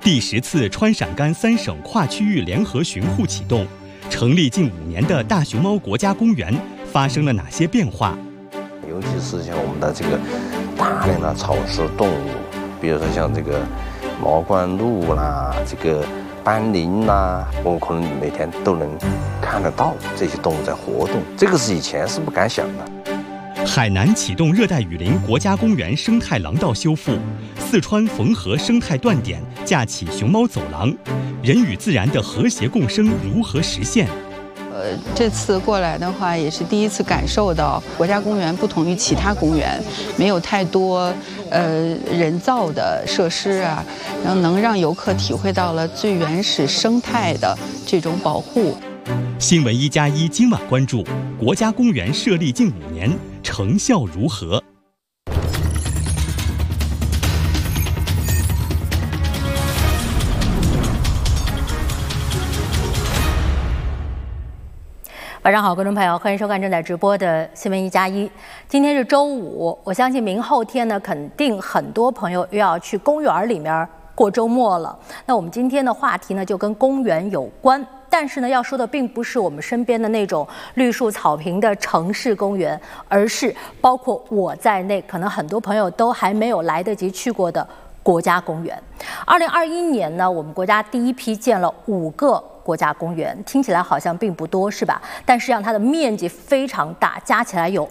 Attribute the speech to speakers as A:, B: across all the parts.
A: 第10次川陕甘3省跨区域联合巡护启动，成立近5年的大熊猫国家公园发生了哪些变化？
B: 尤其是像我们的这个大量的草食动物，比如说像这个毛冠鹭啦，这个斑羚啦，我们可能每天都能看得到这些动物在活动，这个是以前是不敢想的。
A: 海南启动热带雨林国家公园生态廊道修复，四川汾河生态断点架起熊猫走廊，人与自然的和谐共生如何实现？
C: 这次过来的话，也是第一次感受到国家公园不同于其他公园，没有太多人造的设施啊，然后能让游客体会到了最原始生态的这种保护。
A: 新闻1+1今晚关注国家公园设立近5年，成效如何？
D: 晚上好，观众朋友，欢迎收看正在直播的新闻1+1。今天是周五，我相信明后天呢，肯定很多朋友又要去公园里面过周末了。那我们今天的话题呢，就跟公园有关。但是呢，要说的并不是我们身边的那种绿树草坪的城市公园，而是包括我在内，可能很多朋友都还没有来得及去过的国家公园。2021年呢，我们国家第一批建了5个国家公园，听起来好像并不多，是吧？但实际上它的面积非常大，加起来有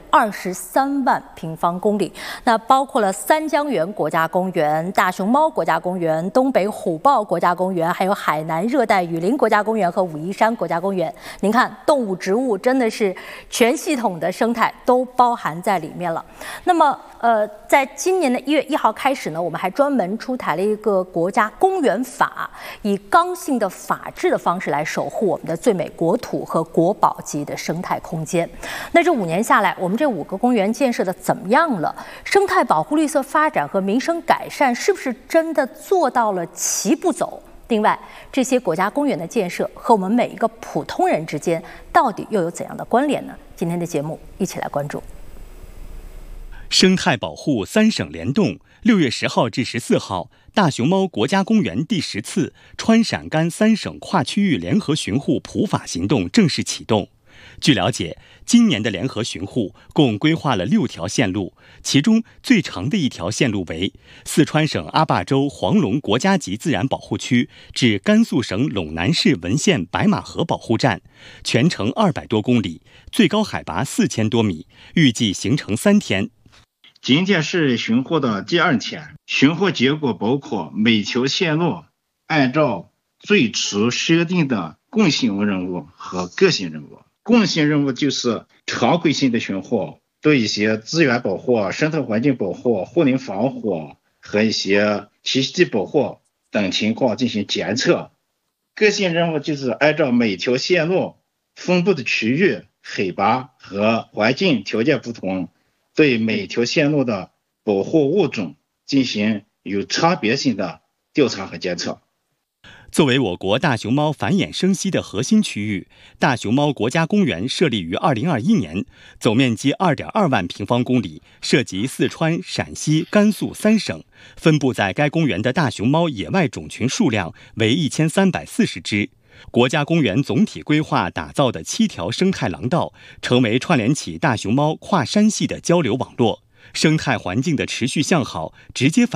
D: 23万平方公里。那包括了三江源国家公园、大熊猫国家公园、东北虎豹国家公园，还有海南热带雨林国家公园和武夷山国家公园。您看，动物、植物真的是全系统的生态都包含在里面了。那么，在今年的1月1号开始呢，我们还专门出台了一个国家公园法，以刚性的法治的方式来守护我们的最美国土和国宝级的生态空间。那这5年下来，我们这5个公园建设的怎么样了？生态保护、绿色发展和民生改善是不是真的做到了齐步走？另外，这些国家公园的建设和我们每一个普通人之间到底又有怎样的关联呢？今天的节目一起来关注。
A: 生态保护3省联动，6月10号至14号，大熊猫国家公园第10次川陕甘3省跨区域联合巡护普法行动正式启动。据了解，今年的联合巡护共规划了6条线路，其中最长的一条线路为四川省阿坝州黄龙国家级自然保护区至甘肃省陇南市文县白马河保护站，全程200多公里，最高海拔4000多米，预计行程3天。
E: 今天是巡护的第2天，巡护结果包括每条线路按照最初设定的共性任务和个性任务。共性任务就是常规性的巡护，对一些资源保护、生态环境保护、护林防火和一些栖息地保护等情况进行监测。个性任务就是按照每条线路分布的区域、海拔和环境条件不同，对每条线路的保护物种进行有差别性的调查和监测。
A: 作为我国大熊猫繁衍生息的核心区域，大熊猫国家公园设立于2021年，总面积2.2万平方公里，涉及四川、陕西、甘肃3省。分布在该公园的大熊猫野外种群数量为1340只。国家公园总体规划打造的7条生态廊道，成为串联起大熊猫跨山系的交流网络。生态环境的持续向好，直接反